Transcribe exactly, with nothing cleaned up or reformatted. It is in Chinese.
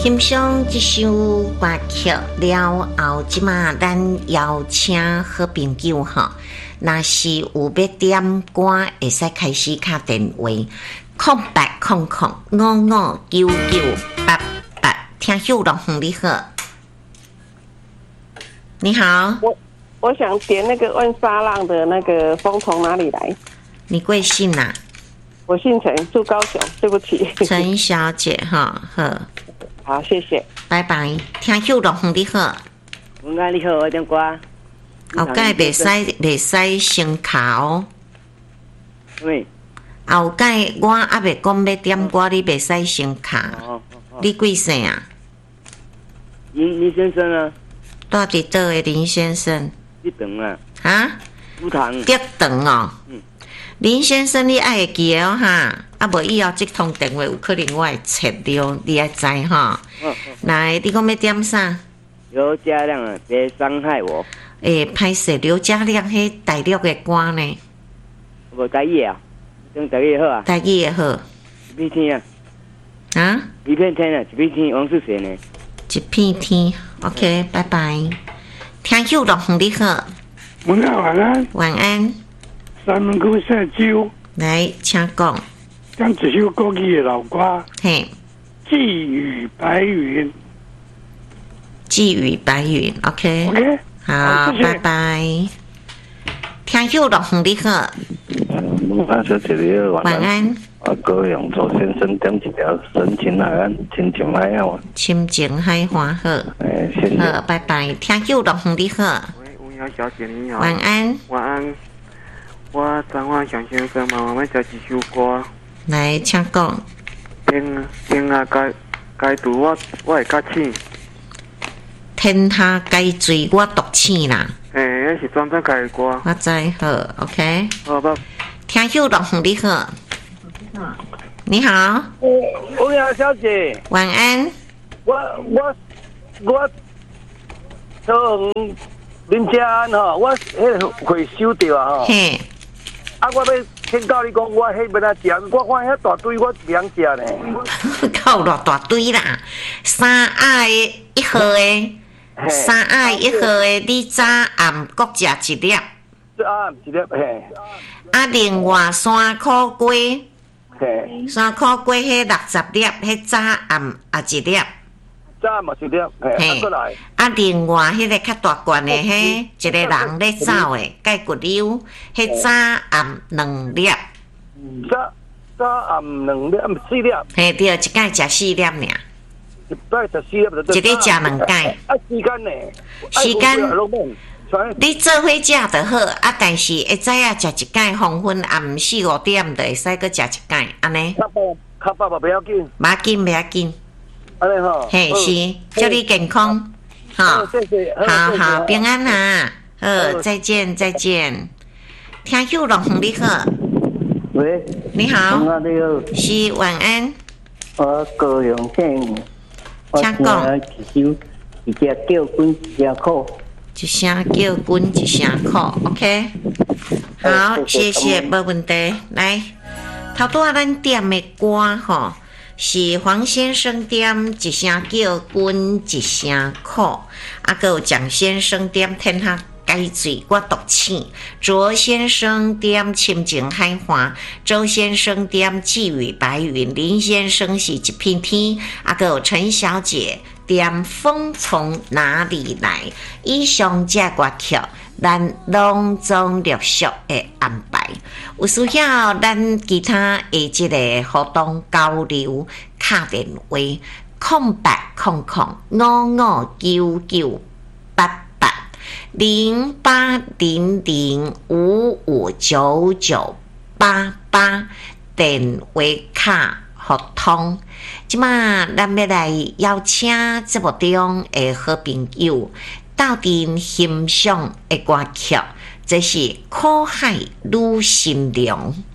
欣赏这首歌曲了后，即马咱邀请好朋友哈，若是有要点歌，会使开始敲电话，空八空空五五九九八八。听秀龙你好，你好， 我我想点那个万沙浪的那个风从哪里来？ 你贵姓呐、啊？ 我姓陈，住高雄，对不起。 陈小姐哈，好， 好，谢谢， 拜拜。听秀龙你好， 文安你好，我点歌。 后盖袂使袂使先卡哦。 喂。 后盖我还袂讲要点歌，你袂使先卡。 哦哦、 你几岁啊？ 林林先生啊。 住伫倒的林先生？ 你等啊。 啊？ 福堂。 德堂哦。 嗯。 林先生，你爱会记哦哈，啊无以后这通电话有可能我会切掉，你爱知哈。 嗯嗯。 来，你讲要点啥？ 刘家亮啊，别伤害我。 诶，歹势，刘家亮迄大陆的歌呢？ 无台语啊，用台语好啊。 台语也好。 一片天啊。 啊？ 一片天啊，一片天，王世贤呢？ 一片天 ，OK，、嗯、拜拜。听秀龙你好。 晚安，晚安。 晚安。 三门区姓周， 来，请讲。 讲一首国语的老歌。 嘿。 寄语白云。 寄语白云 ，OK。 OK。 好，拜拜。听秀龙你好。 晚小姐你好， 晚安。 啊，高阳周先生点一条深情海岸，亲情海岸。 亲情海岸好。 哎，谢谢。 好，拜拜。听秀龙你好。 喂，吴瑶小姐你好。 晚安。 晚安。我张万祥先生嘛，我们在一首歌。 来，请讲。 天啊天啊，该该读我我会较醒。 天下该醉我独醒啦。 诶、欸，那是专门改的歌。 我知好 ，OK。 好吧。 听秀龙你好。你好。 吴瑶小姐。 晚安。 我我我从林家安吼，我迄回收掉啊吼。 嘿。 啊！我要先教你讲，我迄要哪食？我看遐大堆，我袂晓食呢。 够偌大堆啦！三爱一号的，三爱一号的，你早暗各食一粒。 早暗一粒嘿。 啊，另外三块鸡， 嘿。 三块鸡迄六十粒，迄早暗也一粒。 早暗嘛一粒，嘿。过来。 啊，另外迄个较大罐的，迄一个人咧走的，钙骨溜，迄早暗两粒。 早早暗两粒，四粒。 嘿，对，一摆食四粒尔。 一摆食四粒就对。 一日食两摆。 啊，时间呢？ 时间。你做伙食就好，啊，但是会知影食一摆，黄昏暗四五点就会使搁食一摆，安尼。 较饱，较饱嘛不要紧。 不要紧，不要紧。 安尼吼。 嘿，是，祝你健康。好，好好平安啊！好，再见再见。听秀龙你好。 喂。 你好。 你好。 是晚安。 我高阳县。 请讲。 一首，一只叫滚一只苦。 一声叫滚一声苦 ，OK。好，谢谢，没问题。来，头拄仔咱点的歌吼。是黄先生点一声叫滚一声苦，啊，还有蒋先生点天下该醉我独醒，卓先生点亲情海岸，周先生点寄语白云，林先生是一片天，啊，还有陈小姐点风从哪里来。以上这歌曲咱拢总陆续的安排，有需要咱其他的这个互动交流，打电话空八空空五五九九八八零八零零五五九九八八电话卡互通。即马咱要来邀请节目中的好朋友斗阵欣赏的歌曲，这是苦海女神凉。